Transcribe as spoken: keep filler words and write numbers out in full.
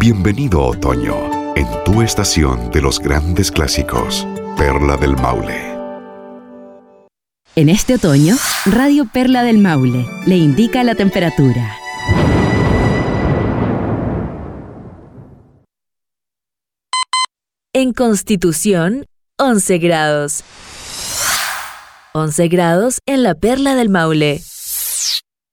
Bienvenido otoño, en tu estación de los grandes clásicos, Perla del Maule. En este otoño, Radio Perla del Maule le indica la temperatura. En Constitución, once grados. once grados en la Perla del Maule.